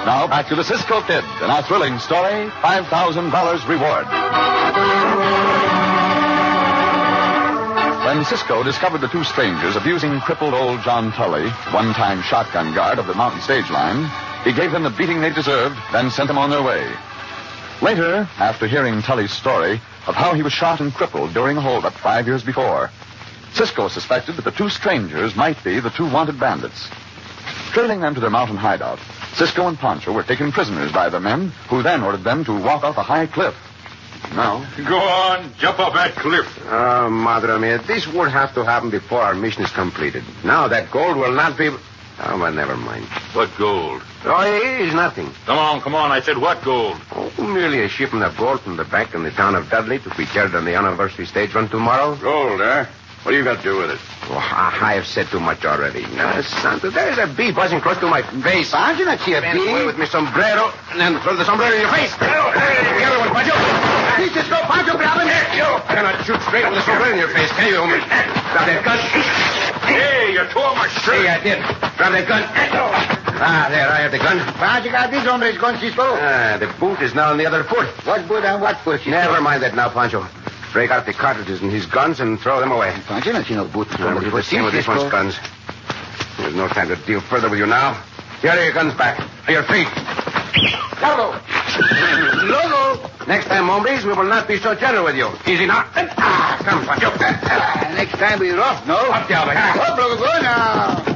Now back to the Cisco Kid and our thrilling story, $5,000 reward. When Cisco discovered the two strangers abusing crippled old John Tully, one-time shotgun guard of the mountain stage line, he gave them the beating they deserved, then sent them on their way. Later, after hearing Tully's story of how he was shot and crippled during a holdup 5 years before, Cisco suspected that the two strangers might be the two wanted bandits. Trailing them to their mountain hideout, Cisco and Pancho were taken prisoners by the men, who then ordered them to walk off a high cliff. Now, go on, jump off that cliff. Oh, madre mia, this would have to happen before our mission is completed. Now that gold will not be... Oh, well, never mind. What gold? Oh, it is nothing. Come on, I said what gold? Oh, merely a shipment of gold from the bank in the town of Dudley to be carried on the anniversary stage run tomorrow. Gold, eh? What do you got to do with it? Oh, I have said too much already. Now, Santo, there's a bee buzzing close to my face. Pancho, not see a Bend bee. away with my sombrero, and then throw the sombrero in your face. Hey, get one, Pancho. He just go, Pancho, grab him. You cannot shoot straight with the sombrero in your face, can you, homie? Grab that gun. Hey, you tore my shirt. Hey, I did. Grab that gun. Ah, there, I have the gun. Pancho got this hombre's gun, Cisco. The boot is now on the other foot. What boot and what foot, Cisco? Never mind that now, Pancho. Break out the cartridges in his guns and throw them away. Pancho, not see no boot. We'll do the same with this one's guns. There's no time to deal further with you now. Here are your guns back. To your feet. Lolo. Lolo. Next time, hombres, we will not be so gentle with you. Easy now. Come, Pancho. Next time we rough, no? Up, Diablo. Up, now.